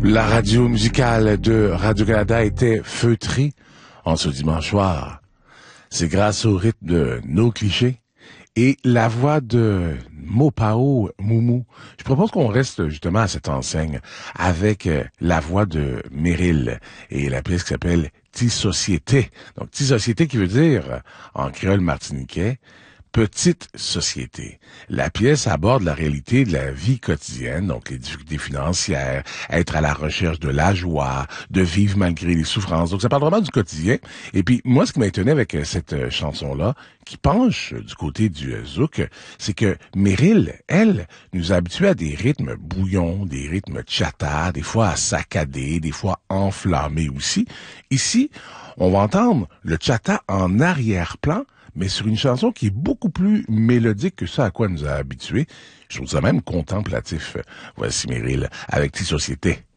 La radio musicale de Radio-Canada était feutrée en ce dimanche soir. C'est grâce au rythme de Nos Clichés et la voix de Mopao Moumou. Je propose qu'on reste justement à cette enseigne avec la voix de Meryl et la pièce qui s'appelle Ti Société. Donc, Ti Société qui veut dire, en créole martiniquais, petite société. La pièce aborde la réalité de la vie quotidienne, donc les difficultés financières, être à la recherche de la joie, de vivre malgré les souffrances. Donc ça parle vraiment du quotidien. Et puis moi, ce qui m'a étonné avec cette chanson-là, qui penche du côté du zouk, c'est que Meryl, elle, nous a habitués à des rythmes bouillons, des rythmes tchata, des fois saccadés, des fois enflammés aussi. Ici, on va entendre le tchata en arrière-plan, mais sur une chanson qui est beaucoup plus mélodique que ça à quoi elle nous a habitués. Je trouve ça même contemplatif. Voici Meryl avec Ti Société.